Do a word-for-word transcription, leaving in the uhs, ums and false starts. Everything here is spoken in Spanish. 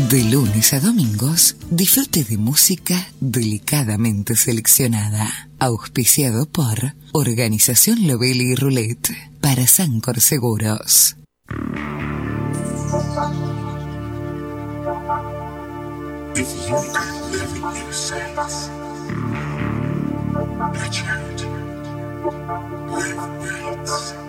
De lunes a domingos, disfrute de música delicadamente seleccionada. Auspiciado por Organización Lovelli y Roulette para Sancor Seguros. If you could live in your sense, reach out, live with.